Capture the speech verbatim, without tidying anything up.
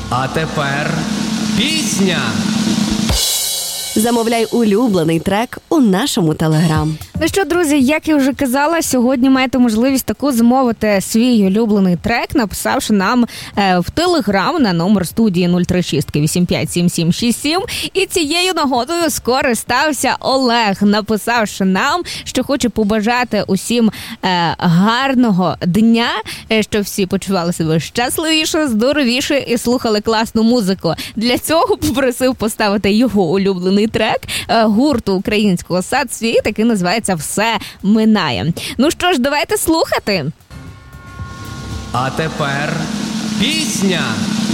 А тепер пісня. Замовляй улюблений трек у нашому Телеграм. Ну що, друзі, як я вже казала, сьогодні маєте можливість таку замовити свій улюблений трек, написавши нам е, в Телеграм на номер студії нуль три шість вісім п'ять сім сім шість сім. І цією нагодою скористався Олег, написавши нам, що хоче побажати усім е, гарного дня, е, щоб всі почували себе щасливіше, здоровіше і слухали класну музику. Для цього попросив поставити його улюблений трек е, гурту українського «Сад світ», який називається «Все минає». Ну що ж, давайте слухати. А тепер пісня.